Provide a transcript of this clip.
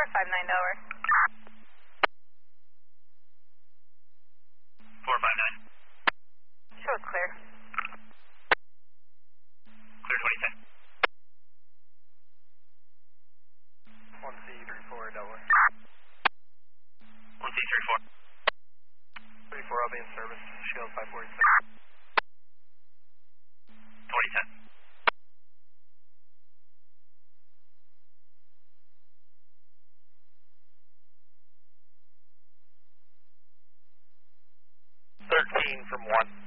459 Delaware. 459. Shows clear. Clear 2010. 1C34 Delaware. 1C34. 34, I'll be in service. Shield 546. 2010. From 1.